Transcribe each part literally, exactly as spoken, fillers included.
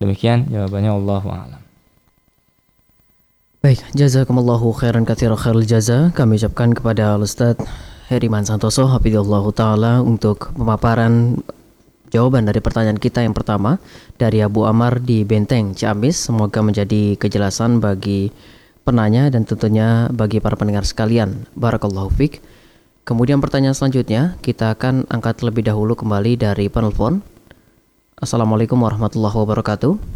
Demikian jawabannya, wallahu a'lam. Baik, jazakumullahu khairan katsiran khairul jaza. Kami ucapkan kepada Ustaz Heriman Santoso hafizallahu taala untuk pemaparan jawaban dari pertanyaan kita yang pertama dari Abu Amar di Benteng Ciamis. Semoga menjadi kejelasan bagi penanya dan tentunya bagi para pendengar sekalian. Barakallahu fiik. Kemudian pertanyaan selanjutnya kita akan angkat terlebih dahulu kembali dari penelpon. Assalamualaikum warahmatullahi wabarakatuh.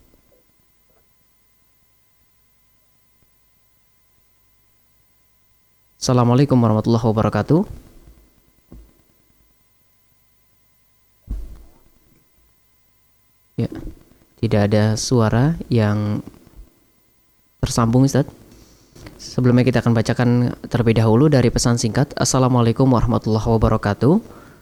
Assalamualaikum warahmatullahi wabarakatuh. Ya, tidak ada suara yang tersambung, Ustaz. Sebelumnya kita akan bacakan terlebih dahulu dari pesan singkat. Assalamualaikum warahmatullahi wabarakatuh.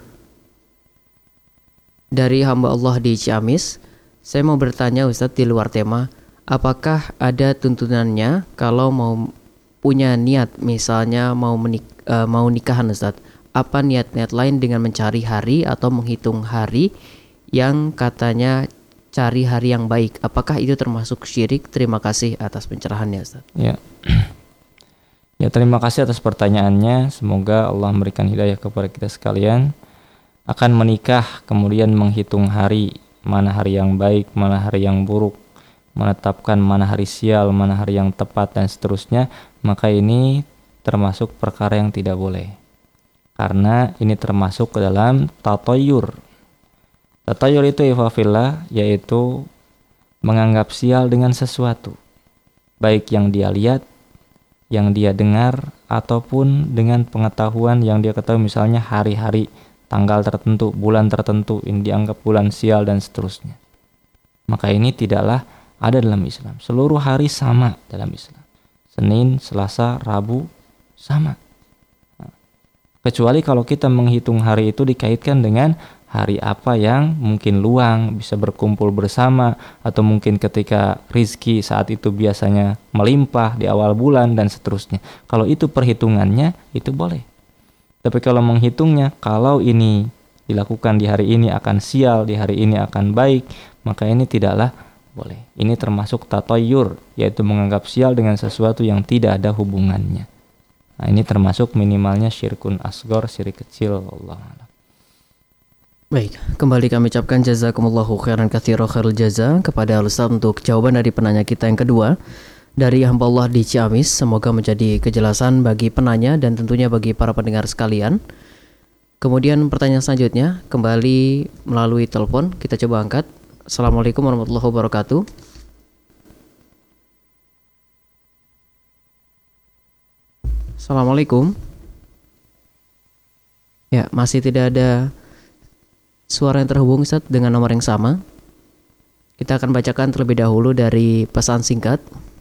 Dari hamba Allah di Ciamis, saya mau bertanya Ustaz di luar tema, apakah ada tuntunannya kalau mau punya niat, misalnya mau menik uh, mau nikahan Ustaz, apa niat-niat lain dengan mencari hari atau menghitung hari yang katanya cari hari yang baik, apakah itu termasuk syirik? Terima kasih atas pencerahannya Ustaz. Ya. Ya, terima kasih atas pertanyaannya. Semoga Allah memberikan hidayah kepada kita sekalian. Akan menikah kemudian menghitung hari, mana hari yang baik, mana hari yang buruk, menetapkan mana hari sial, mana hari yang tepat dan seterusnya, maka ini termasuk perkara yang tidak boleh. Karena ini termasuk ke dalam tatayur. Tatayur itu ifafillah, yaitu menganggap sial dengan sesuatu, baik yang dia lihat, yang dia dengar, ataupun dengan pengetahuan yang dia ketahui, misalnya hari-hari, tanggal tertentu, bulan tertentu, ini dianggap bulan sial dan seterusnya. Maka ini tidaklah ada dalam Islam. Seluruh hari sama dalam Islam. Senin, Selasa, Rabu sama. Nah, kecuali kalau kita menghitung hari itu dikaitkan dengan hari apa yang mungkin luang, bisa berkumpul bersama, atau mungkin ketika rizki saat itu biasanya melimpah di awal bulan dan seterusnya. Kalau itu perhitungannya, itu boleh. Tapi kalau menghitungnya, kalau ini dilakukan di hari ini akan sial, di hari ini akan baik, maka ini tidaklah boleh. Ini termasuk tatayur, yaitu menganggap sial dengan sesuatu yang tidak ada hubungannya. Nah, ini termasuk minimalnya syirkun asgor, syirik kecil. Allah a'lam. Baik, kembali kami ucapkan jazakumullahu khairan katsiran khairul jaza kepada Ustaz untuk jawaban dari penanya kita yang kedua dari hamba Allah di Ciamis. Semoga menjadi kejelasan bagi penanya dan tentunya bagi para pendengar sekalian. Kemudian pertanyaan selanjutnya kembali melalui telepon, kita coba angkat. Assalamualaikum warahmatullahi wabarakatuh. Assalamualaikum. Ya, masih tidak ada suara yang terhubung Ustaz dengan nomor yang sama. Kita akan bacakan terlebih dahulu dari pesan singkat.